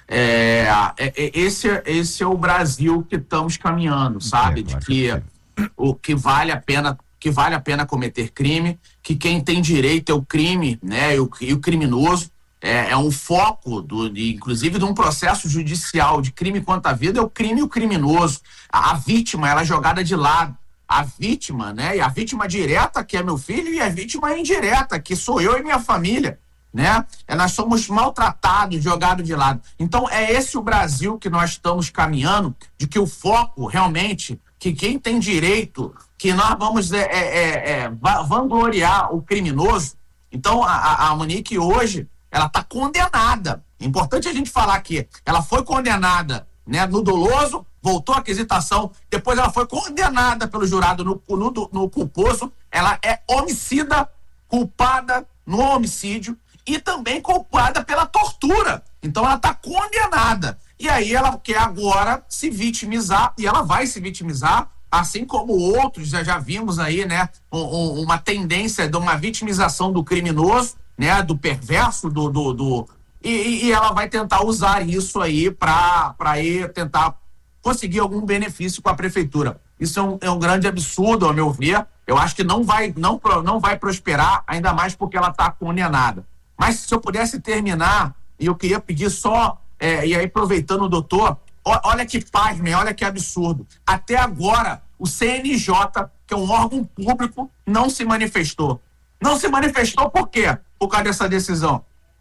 Esse é o Brasil que estamos caminhando, sabe? De que vale a pena cometer crime, que quem tem direito é o crime, né? E o criminoso. É um foco, inclusive, de um processo judicial de crime contra a vida, é o crime e o criminoso. A vítima, ela é jogada de lado. A vítima, né? E a vítima direta, que é meu filho, e a vítima indireta, que sou eu e minha família, né? Nós somos maltratados, jogados de lado. Então, é esse o Brasil que nós estamos caminhando, de que o foco, realmente, que quem tem direito, que nós vamos vangloriar o criminoso. Então, a Monique hoje, ela está condenada. É importante a gente falar que ela foi condenada, né, no doloso, voltou à aquisitação, depois ela foi condenada pelo jurado no culposo. Ela é homicida, culpada no homicídio e também culpada pela tortura. Então ela está condenada. E aí ela quer agora se vitimizar, e ela vai se vitimizar, assim como outros, já vimos aí, né, uma tendência de uma vitimização do criminoso, né, do perverso, e ela vai tentar usar isso aí para ir tentar conseguir algum benefício com a prefeitura. Isso é um grande absurdo, ao meu ver. Eu acho que não vai prosperar, ainda mais porque ela está condenada. Mas se eu pudesse terminar, e eu queria pedir só, e aí aproveitando o doutor, olha que pasme, olha que absurdo. Até agora, o CNJ, que é um órgão público, não se manifestou. Não se manifestou por quê? Por causa dessa decisão.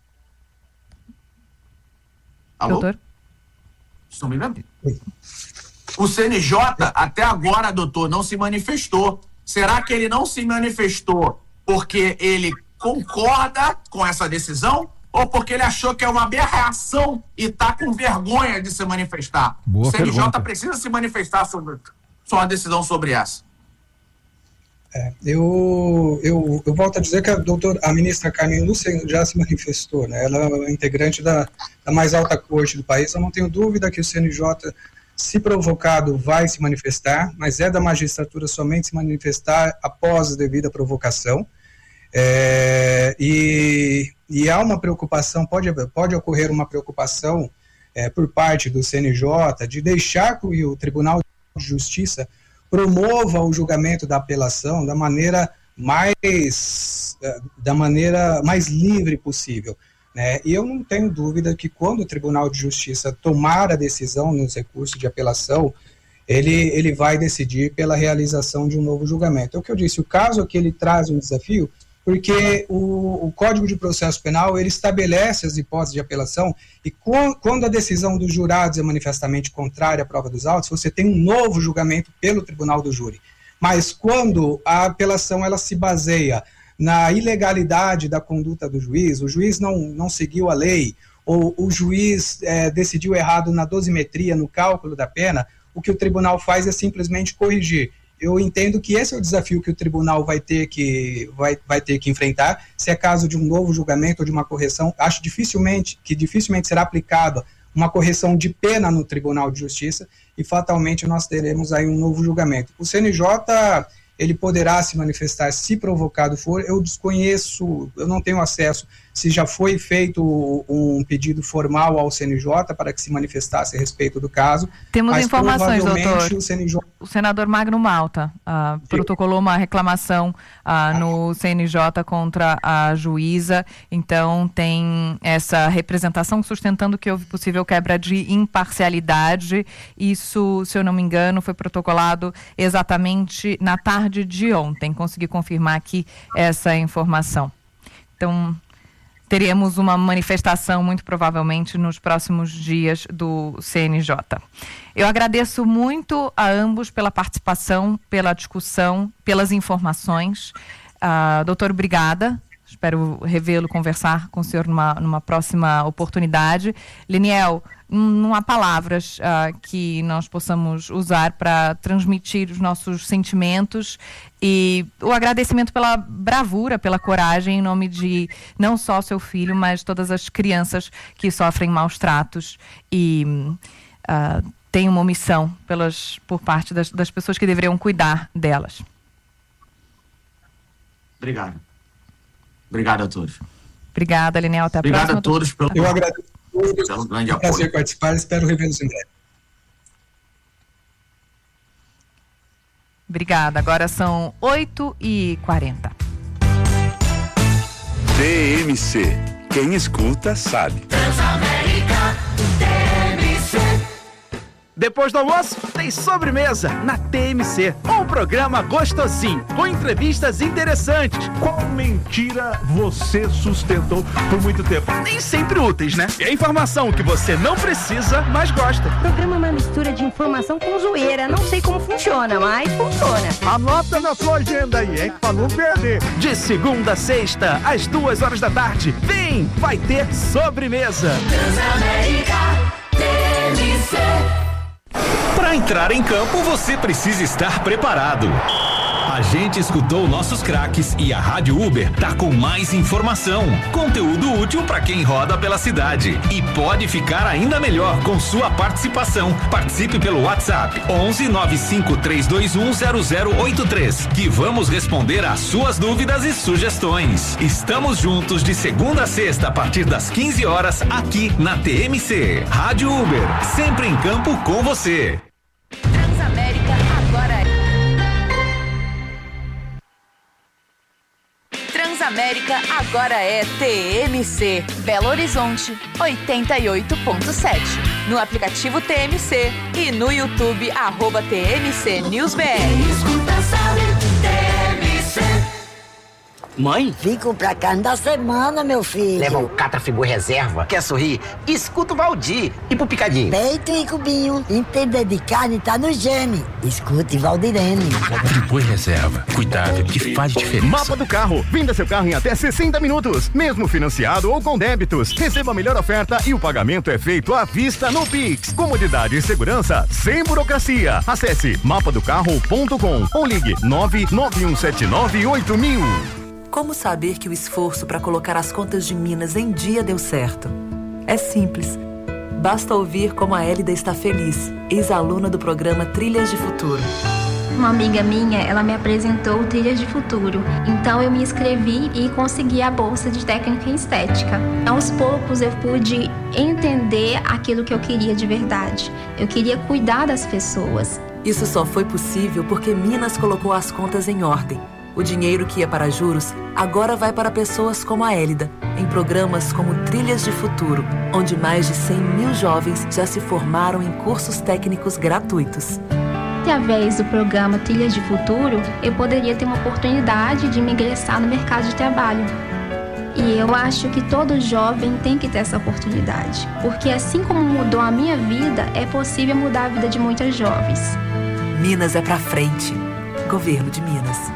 Alô? Doutor? Estão me vendo? O CNJ, até agora, doutor, não se manifestou. Será que ele não se manifestou porque ele concorda com essa decisão ou porque ele achou que é uma aberração e está com vergonha de se manifestar? Boa o CNJ pergunta. Precisa se manifestar sobre uma decisão sobre essa. Eu volto a dizer que a ministra Carmen Lúcia já se manifestou, né? Ela é integrante da mais alta corte do país. Eu não tenho dúvida que o CNJ, se provocado, vai se manifestar, mas é da magistratura somente se manifestar após a devida provocação. E há uma preocupação, pode ocorrer uma preocupação por parte do CNJ de deixar que o Tribunal de Justiça promova o julgamento da apelação da maneira mais livre possível, né? E eu não tenho dúvida que quando o Tribunal de Justiça tomar a decisão nos recursos de apelação, ele vai decidir pela realização de um novo julgamento. É o que eu disse, o caso aqui ele traz um desafio, porque o Código de Processo Penal, ele estabelece as hipóteses de apelação, e quando a decisão dos jurados é manifestamente contrária à prova dos autos, você tem um novo julgamento pelo tribunal do júri. Mas quando a apelação ela se baseia na ilegalidade da conduta do juiz, o juiz não seguiu a lei, ou o juiz decidiu errado na dosimetria, no cálculo da pena, o que o tribunal faz é simplesmente corrigir. Eu entendo que esse é o desafio que o tribunal vai ter que enfrentar. Se é caso de um novo julgamento ou de uma correção, acho que dificilmente será aplicada uma correção de pena no Tribunal de Justiça e fatalmente nós teremos aí um novo julgamento. O CNJ, ele poderá se manifestar se provocado for. Eu desconheço, eu não tenho acesso se já foi feito um pedido formal ao CNJ para que se manifestasse a respeito do caso. Temos informações, doutor. O senador Magno Malta protocolou uma reclamação no CNJ contra a juíza, então tem essa representação sustentando que houve possível quebra de imparcialidade. Isso, se eu não me engano, foi protocolado exatamente na tarde de ontem. Consegui confirmar aqui essa informação. Então, teremos uma manifestação, muito provavelmente, nos próximos dias do CNJ. Eu agradeço muito a ambos pela participação, pela discussão, pelas informações. Doutor, obrigada. Espero revê-lo, conversar com o senhor numa próxima oportunidade. Liniel, não há palavras que nós possamos usar para transmitir os nossos sentimentos e o agradecimento pela bravura, pela coragem, em nome de não só seu filho, mas todas as crianças que sofrem maus tratos e têm uma omissão por parte das pessoas que deveriam cuidar delas. Obrigado. Obrigado a todos. Obrigada, Liniel. Até a próxima. Obrigado a todos pelo Eu agradeço. Pelo grande apoio. apoio. Participar, espero revê-los em breve. Obrigada. Agora são 8h40. TMC. Quem escuta, sabe. Transamérica, TMC. Depois do almoço, tem sobremesa na TMC. Um programa gostosinho, com entrevistas interessantes. Qual mentira você sustentou por muito tempo? Nem sempre úteis, né? E a informação que você não precisa, mas gosta. O programa é uma mistura de informação com zoeira. Não sei como funciona, mas funciona. Anota na sua agenda aí, hein? Pra não perder. De segunda a sexta, às 2h da tarde. Vem, vai ter sobremesa. Transamérica, TMC. Para entrar em campo, você precisa estar preparado. A gente escutou nossos craques e a Rádio Uber tá com mais informação, conteúdo útil para quem roda pela cidade e pode ficar ainda melhor com sua participação. Participe pelo WhatsApp 11 95 321 0083 que vamos responder às suas dúvidas e sugestões. Estamos juntos de segunda a sexta a partir das 15 horas aqui na TMC. Rádio Uber, sempre em campo com você. Transamérica agora é. Transamérica agora é TMC. Belo Horizonte 88.7. No aplicativo TMC e no YouTube @TMC News BR. Escuta, sabe, TMC. Mãe? Vim comprar carne da semana, meu filho. Leva o Catrafigu Reserva. Quer sorrir? Escuta o Valdir. E pro Picadinho? Peito e cubinho. Entender de carne tá no gene. Escute Valdirene. Frigo Reserva. Cuidado que faz diferença. Mapa do Carro. Venda seu carro em até 60 minutos. Mesmo financiado ou com débitos. Receba a melhor oferta e o pagamento é feito à vista no Pix. Comodidade e segurança sem burocracia. Acesse mapadocarro.com ou ligue 991798000. Como saber que o esforço para colocar as contas de Minas em dia deu certo? É simples. Basta ouvir como a Hélida está feliz, ex-aluna do programa Trilhas de Futuro. Uma amiga minha, ela me apresentou o Trilhas de Futuro. Então eu me inscrevi e consegui a bolsa de técnica em estética. Aos poucos eu pude entender aquilo que eu queria de verdade. Eu queria cuidar das pessoas. Isso só foi possível porque Minas colocou as contas em ordem. O dinheiro que ia para juros agora vai para pessoas como a Hélida, em programas como Trilhas de Futuro, onde mais de 100 mil jovens já se formaram em cursos técnicos gratuitos. Através do programa Trilhas de Futuro, eu poderia ter uma oportunidade de me ingressar no mercado de trabalho. E eu acho que todo jovem tem que ter essa oportunidade, porque assim como mudou a minha vida, é possível mudar a vida de muitas jovens. Minas é pra frente. Governo de Minas.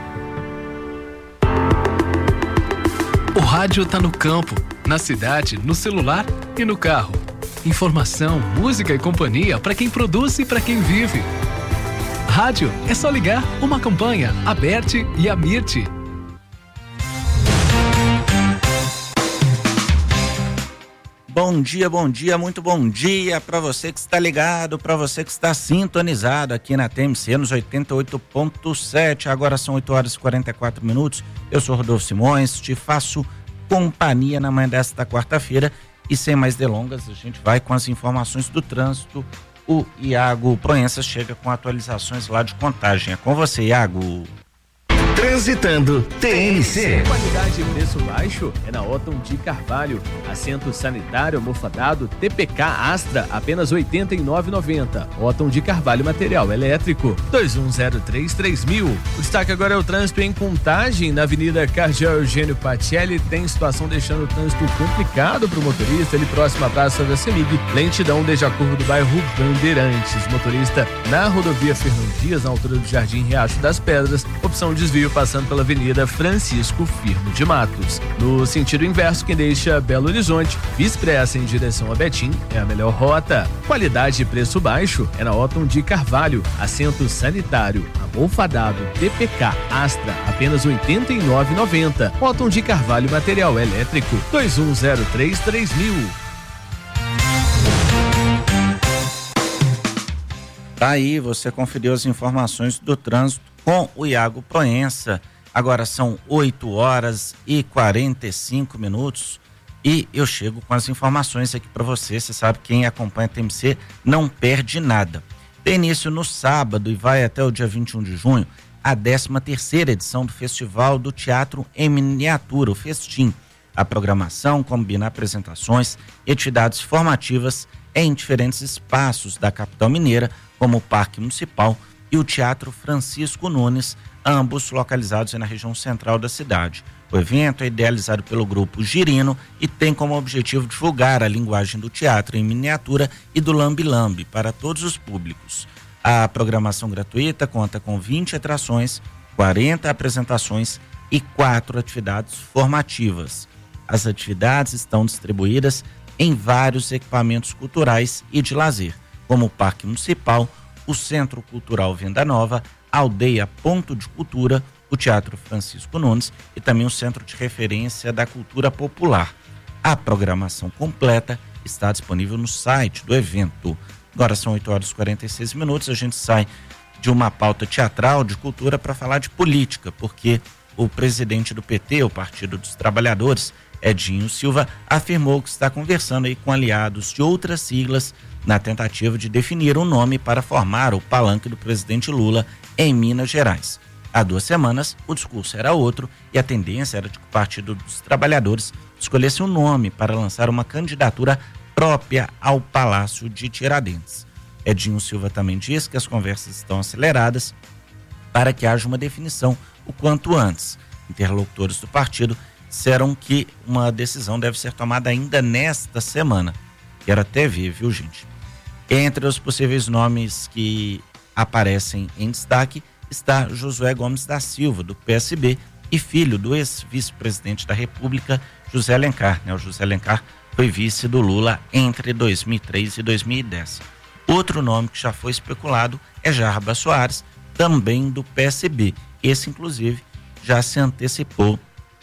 O rádio tá no campo, na cidade, no celular e no carro. Informação, música e companhia para quem produz e para quem vive. Rádio é só ligar uma campanha, Aberte e Amirte. Bom dia, muito bom dia para você que está ligado, para você que está sintonizado aqui na TMC nos 88.7. Agora são 8 horas e 44 minutos. Eu sou Rodolfo Simões, te faço companhia na manhã desta quarta-feira e sem mais delongas, a gente vai com as informações do trânsito. O Iago Proença chega com atualizações lá de Contagem. É com você, Iago. Transitando TMC. Qualidade e preço baixo é na Otton de Carvalho. Assento sanitário almofadado TPK Astra, apenas R$ 89,90. Otton de Carvalho, material elétrico, 2103-3000. O destaque agora é o trânsito em Contagem, na Avenida Cardeal Eugênio Pacelli. Tem situação deixando o trânsito complicado para o motorista, ali próximo à Praça da Semig. Lentidão desde a curva do bairro Bandeirantes. Motorista na rodovia Fernão Dias, na altura do Jardim Riacho das Pedras. Opção desvio passando pela Avenida Francisco Firmo de Matos. No sentido inverso, quem deixa Belo Horizonte, Expressa em direção a Betim, é a melhor rota. Qualidade e preço baixo é na Otton de Carvalho. Assento sanitário almofadado TPK Astra, apenas R$ 89,90. Otton de Carvalho, material elétrico, 2103-3000. Tá aí, você conferiu as informações do trânsito com o Iago Proença. Agora são 8 horas e 45 minutos e eu chego com as informações aqui para você. Você sabe, quem acompanha a TMC não perde nada. Tem início no sábado e vai até o dia 21 de junho a 13ª edição do Festival do Teatro em Miniatura, o Festim. A programação combina apresentações e atividades formativas em diferentes espaços da capital mineira, como o Parque Municipal e o Teatro Francisco Nunes, ambos localizados na região central da cidade. O evento é idealizado pelo Grupo Girino e tem como objetivo divulgar a linguagem do teatro em miniatura e do lambe-lambe para todos os públicos. A programação gratuita conta com 20 atrações, 40 apresentações e 4 atividades formativas. As atividades estão distribuídas em vários equipamentos culturais e de lazer, como o Parque Municipal, o Centro Cultural Venda Nova, a Aldeia Ponto de Cultura, o Teatro Francisco Nunes e também o Centro de Referência da Cultura Popular. A programação completa está disponível no site do evento. Agora são 8 horas e 46 minutos, a gente sai de uma pauta teatral de cultura para falar de política, porque o presidente do PT, o Partido dos Trabalhadores, Edinho Silva, afirmou que está conversando aí com aliados de outras siglas na tentativa de definir um nome para formar o palanque do presidente Lula em Minas Gerais. Há 2 semanas, o discurso era outro e a tendência era de que o Partido dos Trabalhadores escolhesse um nome para lançar uma candidatura própria ao Palácio de Tiradentes. Edinho Silva também diz que as conversas estão aceleradas para que haja uma definição o quanto antes. Interlocutores do partido disseram que uma decisão deve ser tomada ainda nesta semana. Quero até ver, viu, gente? Entre os possíveis nomes que aparecem em destaque está Josué Gomes da Silva, do PSB, e filho do ex-vice-presidente da República, José Alencar. O José Alencar foi vice do Lula entre 2003 e 2010. Outro nome que já foi especulado é Jarbas Soares, também do PSB. Esse, inclusive, já se antecipou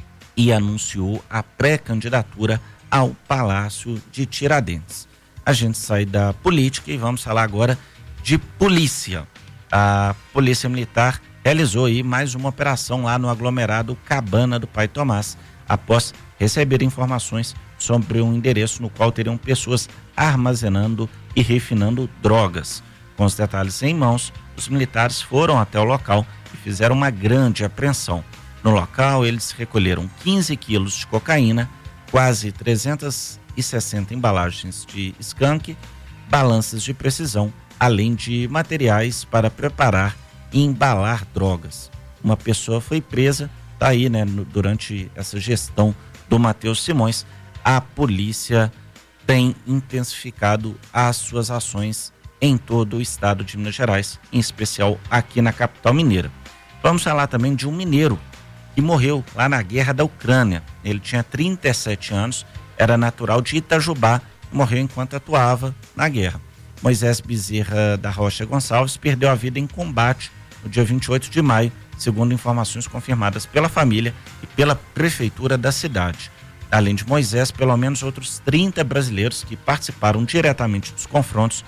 e anunciou a pré-candidatura ao Palácio de Tiradentes. A gente sai da política e vamos falar agora de polícia. A Polícia Militar realizou aí mais uma operação lá no aglomerado Cabana do Pai Tomás, após receber informações sobre um endereço no qual teriam pessoas armazenando e refinando drogas. Com os detalhes em mãos, os militares foram até o local e fizeram uma grande apreensão. No local, eles recolheram 15 quilos de cocaína, quase 360 embalagens de skunk, balanças de precisão, além de materiais para preparar e embalar drogas. Uma pessoa foi presa, tá aí, né, durante essa gestão do Matheus Simões. A polícia tem intensificado as suas ações em todo o estado de Minas Gerais, em especial aqui na capital mineira. Vamos falar também de um mineiro que morreu lá na guerra da Ucrânia. Ele tinha 37 anos, era natural de Itajubá, morreu enquanto atuava na guerra. Moisés Bezerra da Rocha Gonçalves perdeu a vida em combate no dia 28 de maio, segundo informações confirmadas pela família e pela prefeitura da cidade. Além de Moisés, pelo menos outros 30 brasileiros que participaram diretamente dos confrontos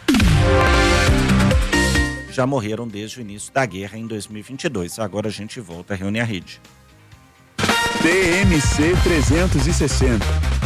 já morreram desde o início da guerra em 2022. Agora a gente volta a reunir a rede. TMC 360,